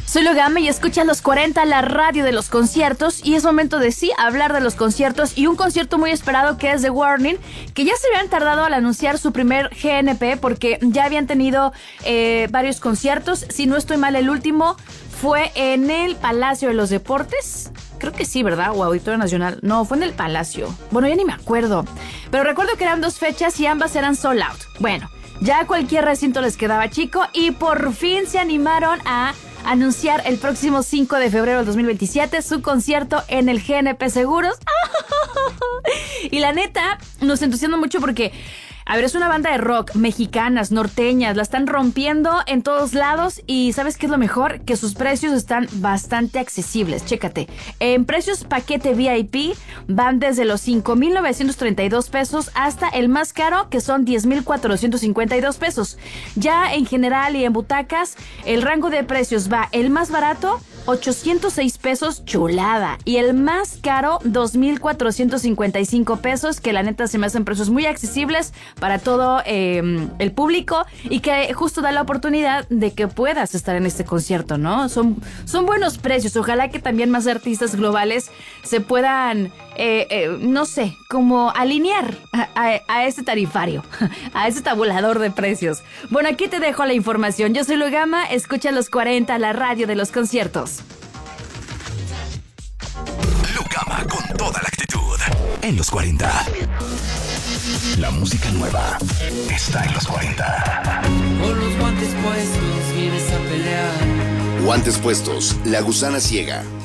Soy Logama y escucha los 40, la radio de los conciertos. Y es momento de hablar de los conciertos. Y un concierto muy esperado que es The Warning, que ya se habían tardado al anunciar su primer GNP porque ya habían tenido varios conciertos. Si no estoy mal, el último fue en el Palacio de los Deportes. Creo que sí, ¿verdad? O Auditorio Nacional. No, fue en el Palacio. Bueno, ya ni me acuerdo. Pero recuerdo que eran 2 fechas y ambas eran sold out. Bueno, ya cualquier recinto les quedaba chico y por fin se animaron a anunciar el próximo 5 de febrero del 2027 su concierto en el GNP Seguros. Y la neta, nos entusiasma mucho porque, a ver, es una banda de rock, mexicanas, norteñas, la están rompiendo en todos lados y ¿sabes qué es lo mejor? Que sus precios están bastante accesibles, chécate. En precios paquete VIP van desde los 5,932 pesos hasta el más caro, que son 10,452 pesos. Ya en general y en butacas, el rango de precios va el más barato, 806 pesos, chulada. Y el más caro, 2,455 pesos, que la neta se me hacen precios muy accesibles para todo el público y que justo da la oportunidad de que puedas estar en este concierto, ¿no? Son buenos precios. Ojalá que también más artistas globales se puedan, no sé, como alinear a ese tarifario, a ese tabulador de precios. Bueno, aquí te dejo la información. Yo soy Logama, escucha los 40, la radio de los conciertos. Logama con toda la actitud. En los 40. La música nueva está en los 40. Con los guantes puestos vienes a pelear. Guantes puestos, La Gusana Ciega.